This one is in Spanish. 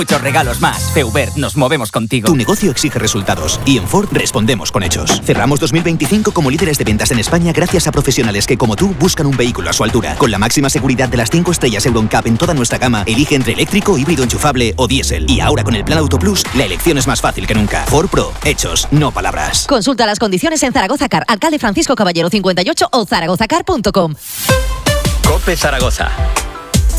Muchos regalos más. Feubert, nos movemos contigo. Tu negocio exige resultados y en Ford respondemos con hechos. Cerramos 2025 como líderes de ventas en España gracias a profesionales que, como tú, buscan un vehículo a su altura. Con la máxima seguridad de las 5 estrellas Euro NCAP en toda nuestra gama, elige entre eléctrico, híbrido enchufable o diésel. Y ahora con el Plan Auto Plus, la elección es más fácil que nunca. Ford Pro, hechos, no palabras. Consulta las condiciones en Zaragoza Car, Alcalde Francisco Caballero 58 o zaragozacar.com. COPE Zaragoza.